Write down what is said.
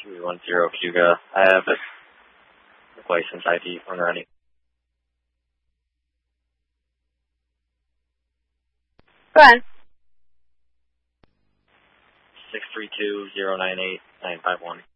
310 Cuga. I have a license ID when ready. Go ahead. 632-098-951.